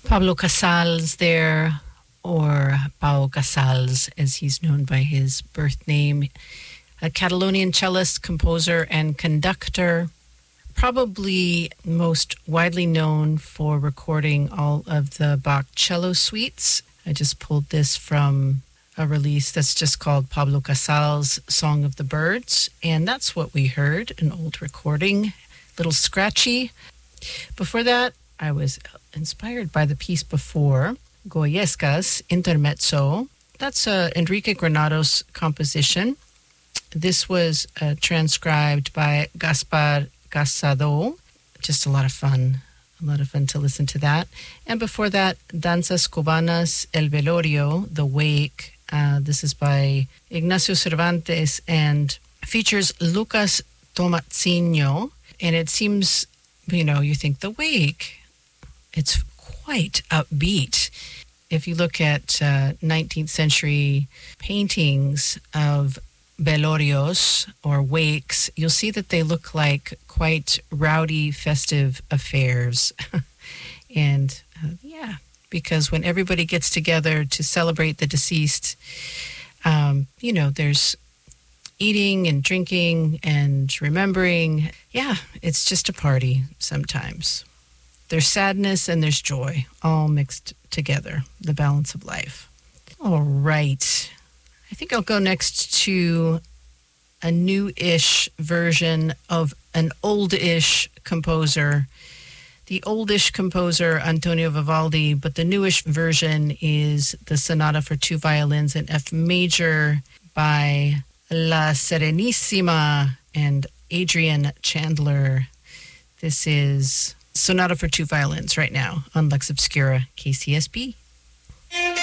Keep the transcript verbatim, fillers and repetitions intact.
Pablo Casals there, or Pau Casals, as he's known by his birth name. A Catalonian cellist, composer, and conductor, probably most widely known for recording all of the Bach cello suites. I just pulled this from a release that's just called Pablo Casals' Song of the Birds, and that's what we heard, an old recording, a little scratchy. Before that, I was inspired by the piece before, Goyescas, Intermezzo. That's uh, Enrique Granados' composition. This was uh, transcribed by Gaspar Casado. Just a lot of fun. A lot of fun to listen to that. And before that, Danzas Cubanas, El Velorio, The Wake. Uh, this is by Ignacio Cervantes and features Lucas Tomazzino. And it seems, you know, you think The Wake, it's quite upbeat. If you look at uh, nineteenth century paintings of velorios or wakes, you'll see that they look like quite rowdy, festive affairs. and uh, yeah, because when everybody gets together to celebrate the deceased, um, you know, there's eating and drinking and remembering. Yeah, it's just a party sometimes. There's sadness and there's joy, all mixed together, the balance of life. All right. I think I'll go next to a new-ish version of an old-ish composer. The oldish composer, Antonio Vivaldi, but the newish version is the Sonata for Two Violins in F major by La Serenissima and Adrian Chandler. This is Sonata for Two Violins right now on Lex Obscura, K C S B.